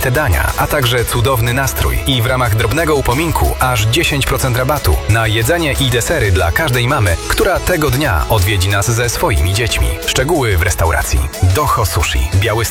wyśmienite dania, a także cudowny nastrój. I w ramach drobnego upominku aż 10% rabatu na jedzenie i desery dla każdej mamy, która tego dnia odwiedzi nas ze swoimi dziećmi. Szczegóły w restauracji Doho Sushi, Białystok.